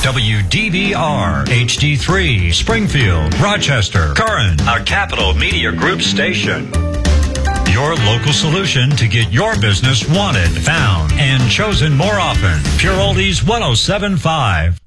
WDVR, HD3, Springfield, Rochester, Curran, a Capital Media Group station. Your local solution to get your business wanted, found, and chosen more often. Pure Oldies 107.5.